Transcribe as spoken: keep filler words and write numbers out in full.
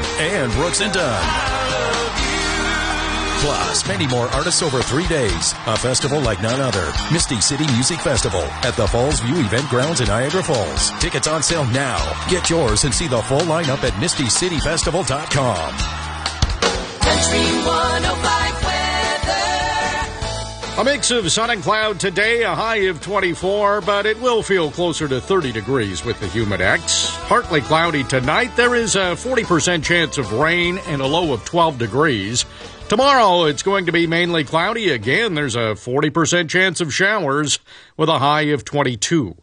and Brooks and Dunn. Plus, many more artists over three days. A festival like none other. Misty City Music Festival at the Falls View Event Grounds in Niagara Falls. Tickets on sale now. Get yours and see the full lineup at misty city festival dot com. Country one oh five weather. A mix of sun and cloud today, a high of twenty-four, but it will feel closer to thirty degrees with the Humidex. Partly cloudy tonight. There is a forty percent chance of rain and a low of twelve degrees. Tomorrow, it's going to be mainly cloudy again. There's a forty percent chance of showers with a high of twenty-two.